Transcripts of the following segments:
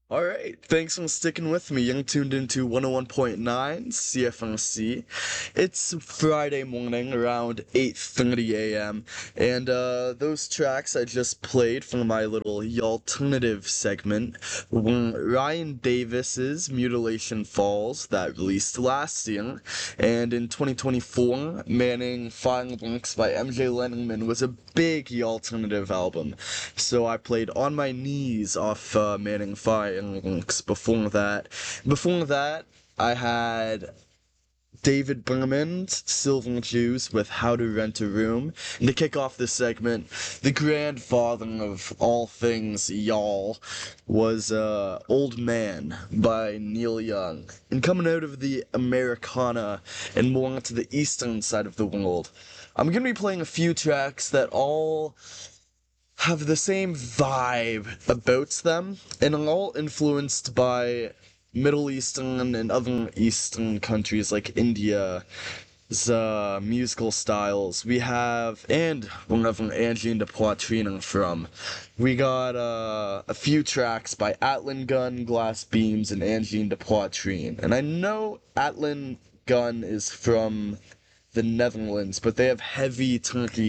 All right, thanks for sticking with me. You're tuned into 101.9 CFMC. It's Friday morning around 8:30 a.m. And those tracks I just played from my little alternative segment were Ryan Davis's Mutilation Falls that released last year. And in 2024, Manning Fire Links by MJ Lennon was a big alternative album. So I played On My Knees off Manning Fire Links Before that, I had David Berman's Silver Jews with How to Rent a Room. And to kick off this segment, the grandfather of all things y'all was Old Man by Neil Young. And coming out of the Americana and more into the eastern side of the world, I'm going to be playing a few tracks that all have the same vibe about them and are all influenced by Middle Eastern and other Eastern countries like India's musical styles. We have, and wherever Angine de Poitrine from, we got a few tracks by Atlan Gun, Glass Beams, and Angine de Poitrine. And I know Atlan Gun is from the Netherlands, but they have heavy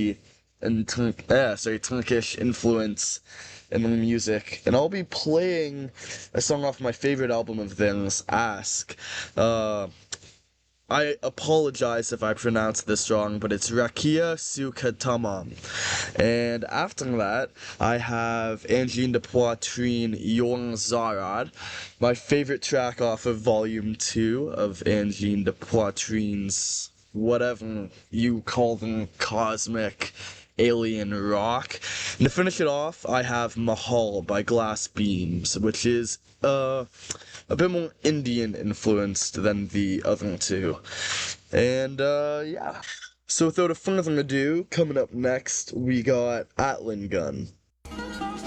Turkish influence in the music. And I'll be playing a song off my favorite album of theirs, Ask. I apologize if I pronounce this wrong, but it's Rakia Sukatamam. And after that, I have Angine de Poitrine Yorn Zarad, my favorite track off of Volume 2 of Angine de Poitrine's whatever you call them, cosmic alien rock. And to finish it off, I have Mahal by Glass Beams, which is a bit more Indian influenced than the other two. And yeah. So without a further ado, coming up next, we got Atlan Gun.